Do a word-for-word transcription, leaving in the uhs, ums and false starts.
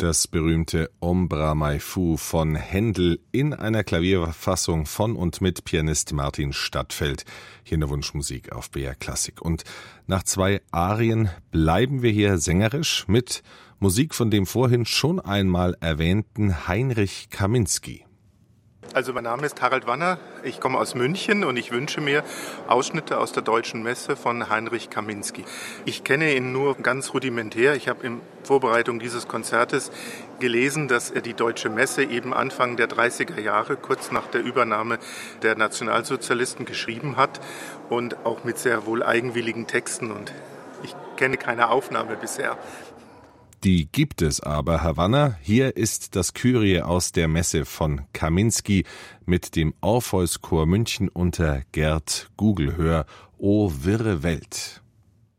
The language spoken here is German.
Das berühmte Ombra Mai Fu von Händel in einer Klavierfassung von und mit Pianist Martin Stadtfeld, hier in der Wunschmusik auf B R Klassik. Und nach zwei Arien bleiben wir hier sängerisch mit Musik von dem vorhin schon einmal erwähnten Heinrich Kaminski. Also mein Name ist Harald Wanner, ich komme aus München und ich wünsche mir Ausschnitte aus der Deutschen Messe von Heinrich Kaminski. Ich kenne ihn nur ganz rudimentär. Ich habe in Vorbereitung dieses Konzertes gelesen, dass er die Deutsche Messe eben Anfang der dreißiger Jahre, kurz nach der Übernahme der Nationalsozialisten, geschrieben hat und auch mit sehr wohl eigenwilligen Texten. Und ich kenne keine Aufnahme bisher. Die gibt es aber, Herr Wanner. Hier ist das Kyrie aus der Messe von Kaminski mit dem Orpheus Chor München unter Gerd Gugelhör, O wirre Welt.